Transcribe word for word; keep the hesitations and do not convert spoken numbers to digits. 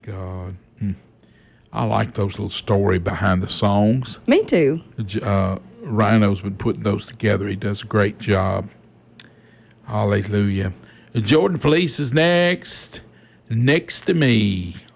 God. Mm. I like those little story behind the songs. Me too. Uh, Rhino's been putting those together. He does a great job. Hallelujah. Jordan Felice is next. Next to me.